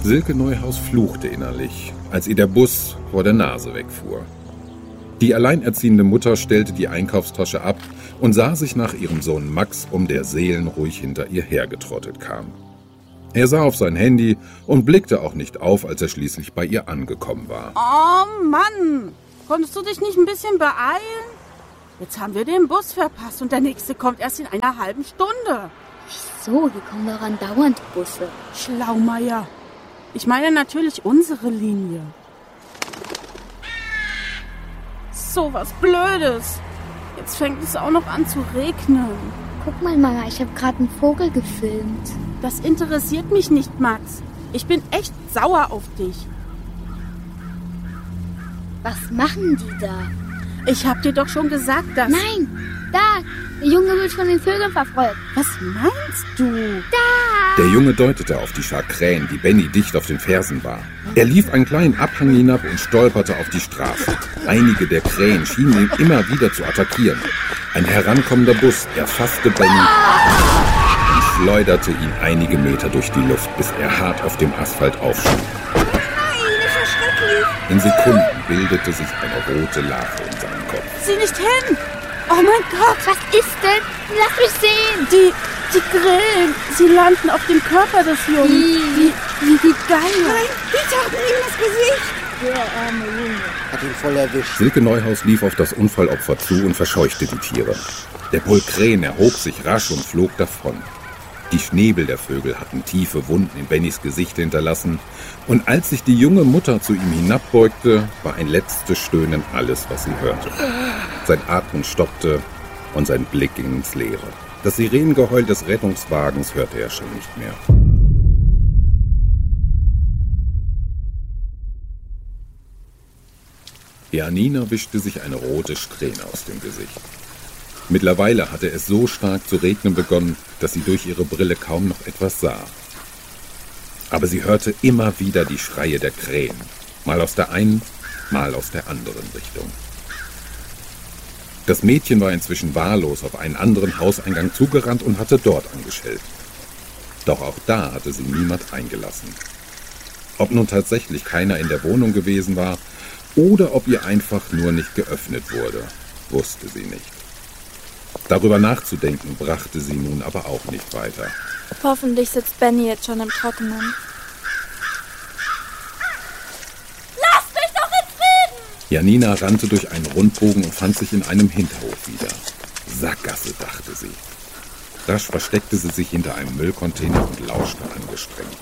Silke Neuhaus fluchte innerlich, als ihr der Bus vor der Nase wegfuhr. Die alleinerziehende Mutter stellte die Einkaufstasche ab und sah sich nach ihrem Sohn Max um, der seelenruhig hinter ihr hergetrottet kam. Er sah auf sein Handy und blickte auch nicht auf, als er schließlich bei ihr angekommen war. Oh Mann, konntest du dich nicht ein bisschen beeilen? Jetzt haben wir den Bus verpasst und der nächste kommt erst in einer halben Stunde. Wieso? Hier kommen doch andauernd Busse. Schlaumeier. Ich meine natürlich unsere Linie. So was Blödes. Jetzt fängt es auch noch an zu regnen. Guck mal, Mama, ich habe gerade einen Vogel gefilmt. Das interessiert mich nicht, Max. Ich bin echt sauer auf dich. Was machen die da? Ich hab dir doch schon gesagt, dass... Nein, da! Der Junge wird von den Vögeln verfolgt. Was meinst du? Da! Der Junge deutete auf die Schar Krähen, die Benny dicht auf den Fersen war. Er lief einen kleinen Abhang hinab und stolperte auf die Straße. Einige der Krähen schienen ihn immer wieder zu attackieren. Ein herankommender Bus erfasste Benny und schleuderte ihn einige Meter durch die Luft, bis er hart auf dem Asphalt aufschlug. In Sekunden bildete sich eine rote Larve in seinem Kopf. Sieh nicht hin! Oh mein Gott! Was ist denn? Lass mich sehen! Die Grillen, sie landen auf dem Körper des Jungen. Wie geil! Nein, die tauchen ihm das Gesicht! Der arme Junge hat ihn voll erwischt. Silke Neuhaus lief auf das Unfallopfer zu und verscheuchte die Tiere. Der Bull Krähen erhob sich rasch und flog davon. Die Schnäbel der Vögel hatten tiefe Wunden in Bennys Gesicht hinterlassen, und als sich die junge Mutter zu ihm hinabbeugte, war ein letztes Stöhnen alles, was sie hörte. Sein Atmen stoppte und sein Blick ging ins Leere. Das Sirenengeheul des Rettungswagens hörte er schon nicht mehr. Janina wischte sich eine rote Strähne aus dem Gesicht. Mittlerweile hatte es so stark zu regnen begonnen, dass sie durch ihre Brille kaum noch etwas sah. Aber sie hörte immer wieder die Schreie der Krähen, mal aus der einen, mal aus der anderen Richtung. Das Mädchen war inzwischen wahllos auf einen anderen Hauseingang zugerannt und hatte dort angeschellt. Doch auch da hatte sie niemand eingelassen. Ob nun tatsächlich keiner in der Wohnung gewesen war oder ob ihr einfach nur nicht geöffnet wurde, wusste sie nicht. Darüber nachzudenken brachte sie nun aber auch nicht weiter. Hoffentlich sitzt Benny jetzt schon im Trockenen. Lass mich doch in Frieden! Janina rannte durch einen Rundbogen und fand sich in einem Hinterhof wieder. Sackgasse, dachte sie. Rasch versteckte sie sich hinter einem Müllcontainer und lauschte angestrengt.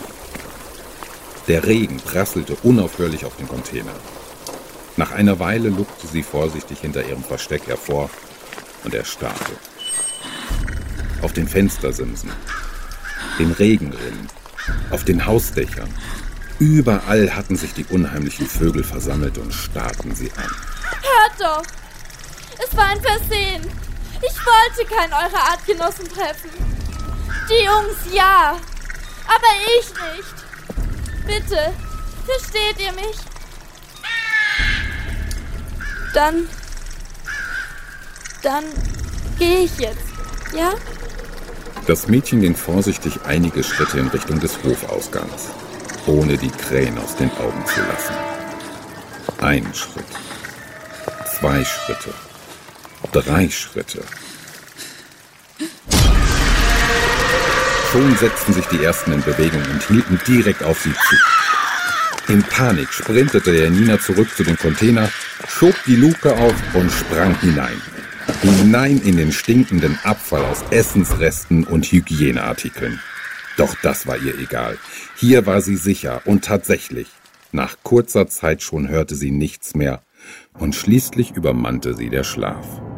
Der Regen prasselte unaufhörlich auf den Container. Nach einer Weile lugte sie vorsichtig hinter ihrem Versteck hervor und erstarrte. Auf den Fenstersimsen, den Regenrinnen, auf den Hausdächern. Überall hatten sich die unheimlichen Vögel versammelt und starrten sie an. Hört doch! Es war ein Versehen. Ich wollte keinen eurer Artgenossen treffen. Die Jungs ja, aber ich nicht. Bitte, versteht ihr mich? Dann gehe ich jetzt, ja? Das Mädchen ging vorsichtig einige Schritte in Richtung des Hofausgangs, ohne die Krähen aus den Augen zu lassen. 1 Schritt, 2 Schritte, 3 Schritte. Schon setzten sich die Ersten in Bewegung und hielten direkt auf sie zu. In Panik sprintete Janina zurück zu dem Container, schob die Luke auf und sprang hinein. Hinein in den stinkenden Abfall aus Essensresten und Hygieneartikeln. Doch das war ihr egal. Hier war sie sicher und tatsächlich. Nach kurzer Zeit schon hörte sie nichts mehr und schließlich übermannte sie der Schlaf.